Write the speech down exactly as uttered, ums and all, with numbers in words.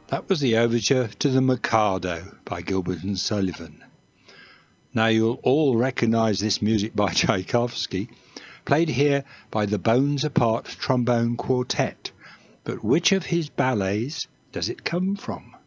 That was the overture to The Mikado by Gilbert and Sullivan. Now you'll all recognise this music by Tchaikovsky, played here by the Bones Apart Trombone Quartet. But which of his ballets does it come from?